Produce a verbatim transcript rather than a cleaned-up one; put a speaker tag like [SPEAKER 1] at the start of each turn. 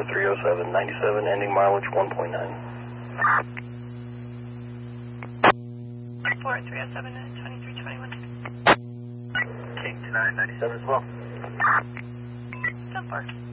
[SPEAKER 1] four three oh seven, ninety-seven, ending mileage one point nine.
[SPEAKER 2] four three oh seven, twenty-three twenty-one.
[SPEAKER 1] King two nine ninety-seven as well.
[SPEAKER 2] ten four.